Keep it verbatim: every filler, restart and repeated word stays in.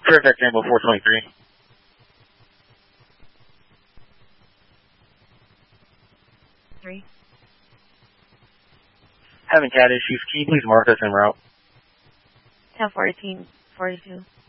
Fairfax Ambo four twenty-three. Three. Having cat issues. Can you please mark us en route? ten fourteen forty-two.